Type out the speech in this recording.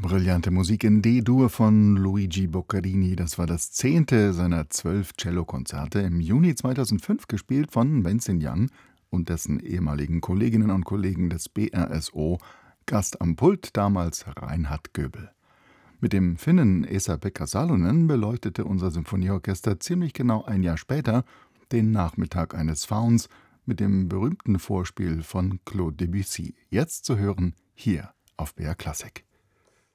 brillante Musik in D-Dur von Luigi Boccherini. Das war das 10. seiner 12 Cellokonzerte, im Juni 2005 gespielt von Vincent Young und dessen ehemaligen Kolleginnen und Kollegen des BRSO, Gast am Pult damals Reinhard Göbel. Mit dem Finnen Esa-Pekka Salonen beleuchtete unser Symphonieorchester ziemlich genau ein Jahr später den Nachmittag eines Fauns mit dem berühmten Vorspiel von Claude Debussy. Jetzt zu hören hier auf BR Klassik.